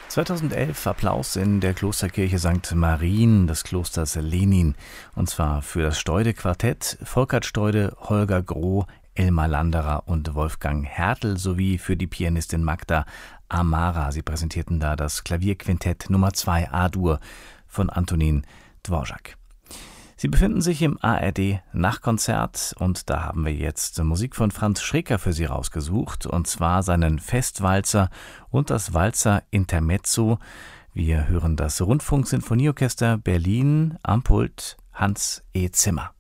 2011 Applaus in der Klosterkirche St. Marien des Klosters Lenin. Und zwar für das Steude-Quartett Volkert Steude, Holger Groh, Elmar Landerer und Wolfgang Hertel sowie für die Pianistin Magda Amara. Sie präsentierten da das Klavierquintett Nummer 2 A-Dur von Antonin Dvorak. Sie befinden sich im ARD Nachtkonzert und da haben wir jetzt Musik von Franz Schreker für Sie rausgesucht, und zwar seinen Festwalzer und das Walzer Intermezzo. Wir hören das Rundfunksinfonieorchester Berlin am Pult Hans E. Zimmer.